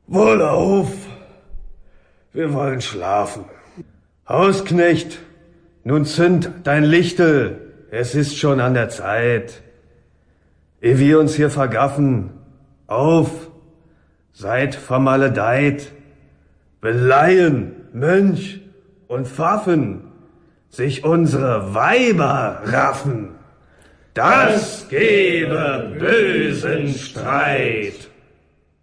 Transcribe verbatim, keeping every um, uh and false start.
Wohlauf, wir wollen schlafen. Hausknecht, nun zünd dein Lichtel, es ist schon an der Zeit. Ehe wir uns hier vergaffen, auf, seid vermaledeit, beleihen Mönch und Pfaffen, sich unsere Weiber raffen. Das gebe bösen Streit.